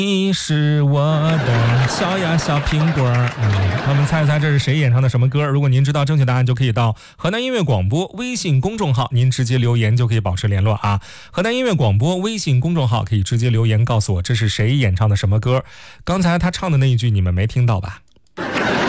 你是我的小呀小苹果。我们猜一猜这是谁演唱的什么歌？如果您知道正确答案，就可以到河南音乐广播微信公众号，您直接留言就可以保持联络啊。河南音乐广播微信公众号可以直接留言告诉我这是谁演唱的什么歌。刚才他唱的那一句你们没听到吧？